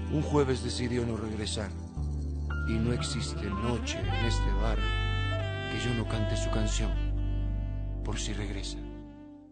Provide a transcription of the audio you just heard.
Un jueves decidió no regresar. Y no existe noche en este bar que yo no cante su canción, por si regresa.